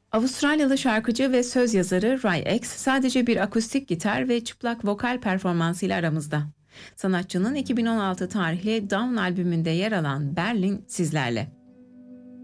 Avustralyalı şarkıcı ve söz yazarı Ray X sadece bir akustik gitar ve çıplak vokal performansıyla aramızda. Sanatçının 2016 tarihli Down albümünde yer alan Berlin sizlerle.